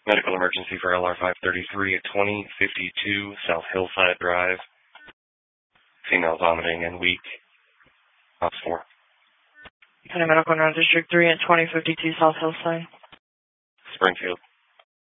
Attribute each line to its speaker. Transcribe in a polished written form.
Speaker 1: Medical emergency for LR 533 at 2052 South Hillside Drive. Female vomiting and weak. Ops 4.
Speaker 2: County Medical North District 3 at 2052 South Hillside.
Speaker 1: Springfield.